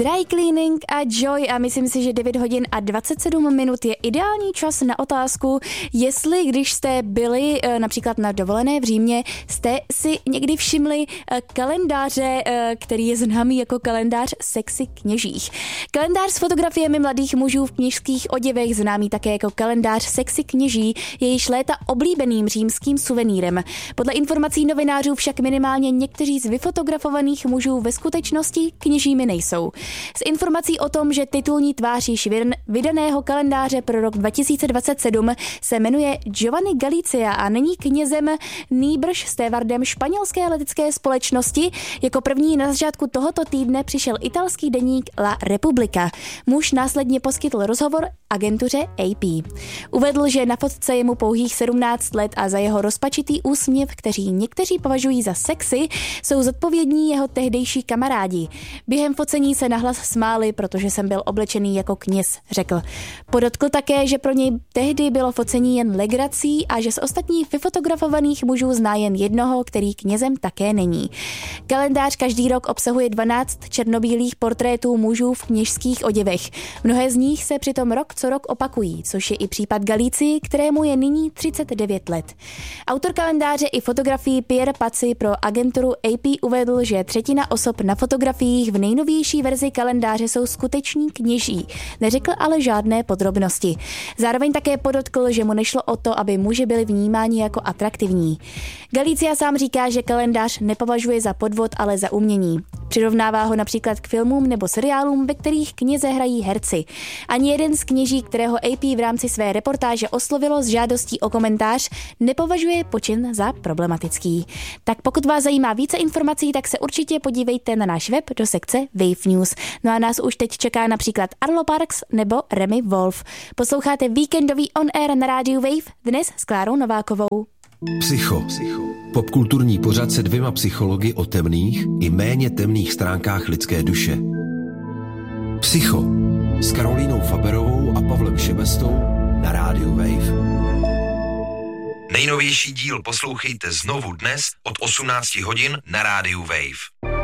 Dry Cleaning a Joy a myslím si, že 9 hodin a 27 minut je ideální čas na otázku, jestli když jste byli například na dovolené v Římě, jste si někdy všimli kalendáře, který je známý jako kalendář sexy kněžích. Kalendář s fotografiemi mladých mužů v kněžských oděvech, známý také jako kalendář sexy kněží, je již léta oblíbeným římským suvenýrem. Podle informací novinářů však minimálně někteří z vyfotografovaných mužů ve skutečnosti kněžími nejsou. Z informací o tom, že titulní tvář již vydaného kalendáře pro rok 2027 se jmenuje Giovanni Galizia a není knězem, nýbrž stévardem španělské letecké společnosti, jako první na začátku tohoto týdne přišel italský deník La Repubblica. Muž následně poskytl rozhovor agentuře AP. Uvedl, že na fotce je mu pouhých 17 let a za jeho rozpačitý úsměv, kteří někteří považují za sexy, jsou zodpovědní jeho tehdejší kamarádi. Během focení se nahlas smáli, protože jsem byl oblečený jako kněz, řekl. Podotkl také, že pro něj tehdy bylo focení jen legrací a že z ostatních vyfotografovaných mužů zná jen jednoho, který knězem také není. Kalendář každý rok obsahuje 12 černobílých portrétů mužů v kněžských oděvech. Mnohé z nich se přitom rok co rok opakují, což je i případ Galizii, kterému je nyní 39 let. Autor kalendáře i fotografií Pierre Paci pro agenturu AP uvedl, že třetina osob na fotografiích v nejnovější verzi kalendáře jsou skuteční kněží. Neřekl ale žádné podrobnosti. Zároveň také podotkl, že mu nešlo o to, aby muži byli vnímáni jako atraktivní. Galizia sám říká, že kalendář nepovažuje za podvod, ale za umění. Přirovnává ho například k filmům nebo seriálům, ve kterých kněze hrají herci. Ani jeden z kněží, kterého AP v rámci své reportáže oslovilo s žádostí o komentář, nepovažuje počin za problematický. Tak pokud vás zajímá více informací, tak se určitě podívejte na náš web do sekce Wave News. No a nás už teď čeká například Arlo Parks nebo Remy Wolf. Posloucháte víkendový On Air na rádiu Wave dnes s Klárou Novákovou. Psycho. Popkulturní pořad se dvěma psychologi o temných i méně temných stránkách lidské duše. Psycho s Karolínou Faberovou a Pavlem Šebestou na rádiu Wave. Nejnovější díl poslouchejte znovu dnes od 18 hodin na rádiu Wave.